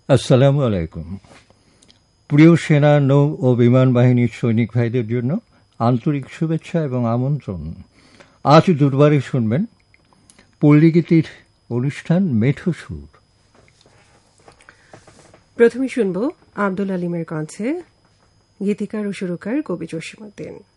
আসসালামু আলাইকুম। প্রিয় সেনা, নৌ ও বিমান বাহিনীর সৈনিক ভাইদের জন্য আন্তরিক শুভেচ্ছা এবং আমন্ত্রণ। আজ দুর্বারে শুনবেন পল্লীগীতির অনুষ্ঠান মেঠো সুর। প্রথমে শুনব আব্দুল আলিমের কণ্ঠে গীতিকার ও সুরকার কবি জসিমউদ্দিন।